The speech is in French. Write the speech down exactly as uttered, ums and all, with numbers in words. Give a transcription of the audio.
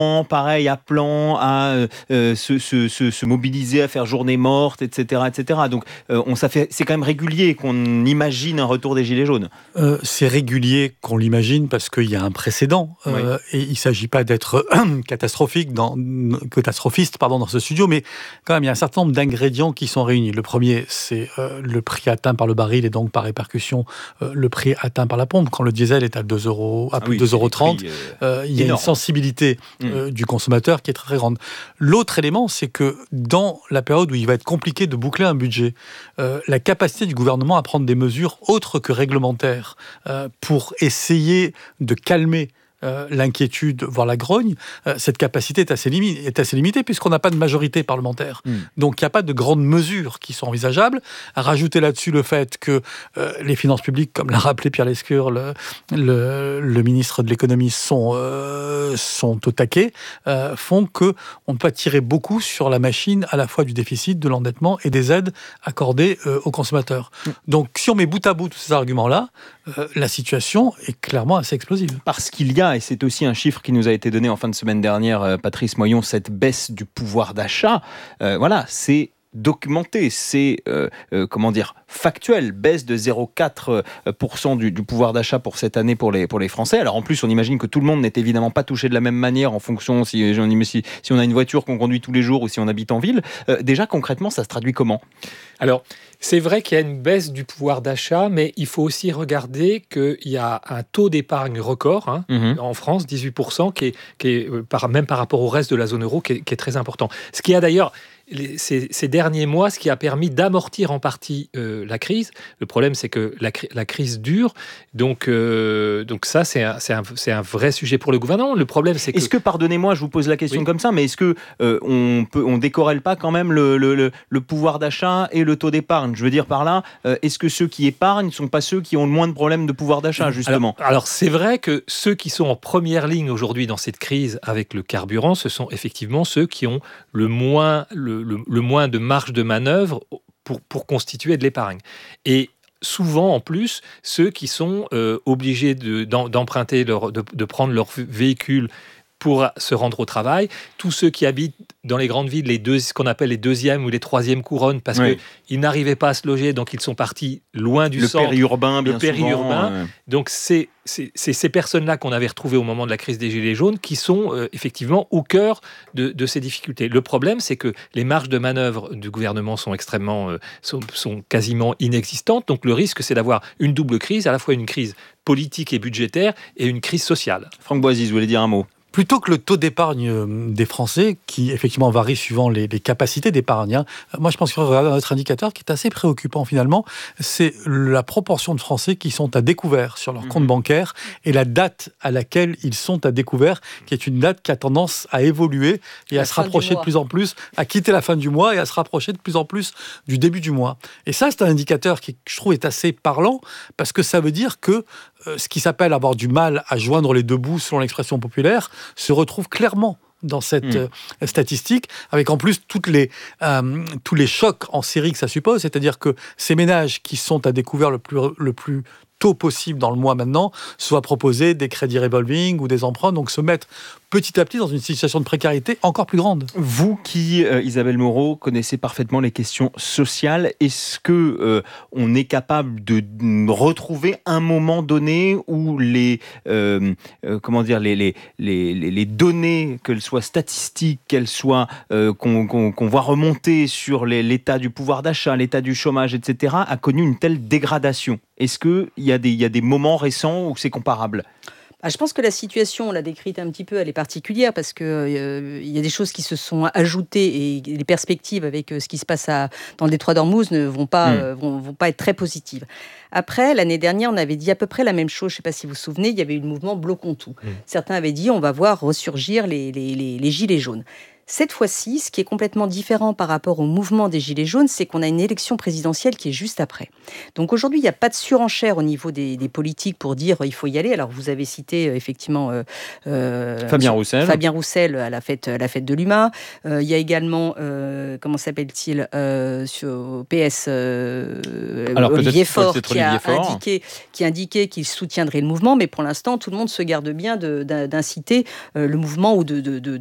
pareil, appelant à euh, se, se, se, se mobiliser, à faire journée morte, et cetera, et cetera. Donc, euh, on, ça fait, c'est quand même régulier qu'on imagine un retour des Gilets jaunes. Euh, c'est régulier qu'on l'imagine parce qu'il y a un précédent. Euh, oui. Et il ne s'agit pas d'être catastrophique dans, catastrophiste pardon, dans ce studio, mais quand même, il y a un certain nombre d'ingrédients qui sont réunis. Le premier, c'est euh, le prix atteint par le baril et donc par répercussion, euh, le prix atteint par la pompe. Quand le diesel est à deux euros, à plus ah oui, de deux euros trente, euh, euh, il y a énorme. Une sensibilité euh, mmh. du consommateur qui est très, très grande. L'autre élément, c'est que dans la période où il va être compliqué de boucler un budget, euh, la capacité du gouvernement à prendre des mesures autres que réglementaires euh, pour essayer de calmer Euh, l'inquiétude, voire la grogne, euh, cette capacité est assez, limi- est assez limitée puisqu'on n'a pas de majorité parlementaire. Mmh. Donc il n'y a pas de grandes mesures qui sont envisageables. À rajouter là-dessus le fait que euh, les finances publiques, comme l'a rappelé Pierre Lescure, le, le, le ministre de l'économie, sont, euh, sont au taquet, euh, font qu'on ne peut pas tirer beaucoup sur la machine à la fois du déficit, de l'endettement et des aides accordées euh, aux consommateurs. Mmh. Donc si on met bout à bout tous ces arguments-là, euh, la situation est clairement assez explosive. Parce qu'il y a, et c'est aussi un chiffre qui nous a été donné en fin de semaine dernière, euh, Patrice Moyon, cette baisse du pouvoir d'achat, euh, voilà, c'est documenté, c'est euh, euh, comment dire, factuel, baisse de zéro virgule quatre pour cent du, du pouvoir d'achat pour cette année pour les, pour les Français. Alors en plus, on imagine que tout le monde n'est évidemment pas touché de la même manière en fonction si, si, si on a une voiture qu'on conduit tous les jours ou si on habite en ville. Euh, déjà, concrètement, ça se traduit comment ? Alors, c'est vrai qu'il y a une baisse du pouvoir d'achat, mais il faut aussi regarder qu'il y a un taux d'épargne record hein, mmh. en France, dix-huit pour cent, qui est, qui est par, même par rapport au reste de la zone euro, qui est, qui est très important. Ce qui a d'ailleurs Les, ces, ces derniers mois, ce qui a permis d'amortir en partie euh, la crise. Le problème, c'est que la, la crise dure. Donc, euh, donc ça, c'est un, c'est, un, c'est un vrai sujet pour le gouvernement. Le problème, c'est que... Est-ce que, pardonnez-moi, je vous pose la question oui. comme ça, mais est-ce que euh, on peut, on décorrèle pas quand même le, le, le, le pouvoir d'achat et le taux d'épargne ? Je veux dire par là, euh, est-ce que ceux qui épargnent ne sont pas ceux qui ont le moins de problèmes de pouvoir d'achat, justement ? Alors, alors, c'est vrai que ceux qui sont en première ligne aujourd'hui dans cette crise avec le carburant, ce sont effectivement ceux qui ont le moins... Le, Le, le moins de marge de manœuvre pour, pour constituer de l'épargne. Et souvent, en plus, ceux qui sont euh, obligés de, d'em, d'emprunter, leur, de, de prendre leur véhicule pour se rendre au travail, tous ceux qui habitent dans les grandes villes, les deux, ce qu'on appelle les deuxièmes ou les troisièmes couronnes, parce oui. qu'ils n'arrivaient pas à se loger, donc ils sont partis loin du le centre. Périurbain, bien le périurbain. Souvent, euh... Donc c'est, c'est, c'est ces personnes-là qu'on avait retrouvées au moment de la crise des Gilets jaunes qui sont euh, effectivement au cœur de, de ces difficultés. Le problème, c'est que les marges de manœuvre du gouvernement sont extrêmement, euh, sont, sont quasiment inexistantes. Donc le risque, c'est d'avoir une double crise, à la fois une crise politique et budgétaire et une crise sociale. Franck Boisy, vous voulez dire un mot ? Plutôt que le taux d'épargne des Français, qui effectivement varie suivant les, les capacités d'épargne, hein, moi je pense qu'il faut regarder un autre indicateur qui est assez préoccupant finalement, c'est la proportion de Français qui sont à découvert sur leur mmh. compte bancaire et la date à laquelle ils sont à découvert, qui est une date qui a tendance à évoluer et la à se rapprocher de plus en plus, à quitter la fin du mois et à se rapprocher de plus en plus du début du mois. Et ça, c'est un indicateur qui, je trouve, est assez parlant, parce que ça veut dire que euh, ce qui s'appelle avoir du mal à joindre les deux bouts, selon l'expression populaire, se retrouve clairement dans cette mmh. euh, statistique, avec en plus toutes les, euh, tous les chocs en série que ça suppose, c'est-à-dire que ces ménages qui sont à découvert le plus, le plus tôt possible dans le mois maintenant, soient proposés des crédits revolving ou des emprunts, donc se mettre petit à petit dans une situation de précarité encore plus grande. Vous qui, euh, Isabelle Moreau, connaissez parfaitement les questions sociales, est-ce que euh, on est capable de retrouver un moment donné où les, euh, euh, comment dire, les, les, les, les données, qu'elles soient statistiques, qu'elles soient, euh, qu'on, qu'on, qu'on voit remonter sur les, l'état du pouvoir d'achat, l'état du chômage, et cetera, a connu une telle dégradation ? Est-ce qu'il y a des, il y a des moments récents où c'est comparable ? Ah, je pense que la situation, on l'a décrite un petit peu, elle est particulière parce qu'il euh, y a des choses qui se sont ajoutées et les perspectives avec euh, ce qui se passe à, dans le détroit d'Ormuz ne vont pas, mmh. euh, vont, vont pas être très positives. Après, l'année dernière, on avait dit à peu près la même chose. Je ne sais pas si vous vous souvenez, il y avait eu le mouvement Bloquons tout. Mmh. Certains avaient dit on va voir ressurgir les, les, les, les gilets jaunes. Cette fois-ci, ce qui est complètement différent par rapport au mouvement des Gilets jaunes, c'est qu'on a une élection présidentielle qui est juste après. Donc aujourd'hui, il n'y a pas de surenchère au niveau des, des politiques pour dire euh, il faut y aller. Alors vous avez cité euh, effectivement euh, euh, Fabien Roussel. Fabien Roussel à la fête, à la fête de l'U M A. Euh, il y a également, euh, comment s'appelle-t-il, euh, sur au P S, euh, Alors, Olivier peut-être- Faure, peut-être qui a Olivier Faure. indiqué, qui indiquait qu'il soutiendrait le mouvement, mais pour l'instant, tout le monde se garde bien de- d'un- d'inciter euh, le mouvement ou de, de, de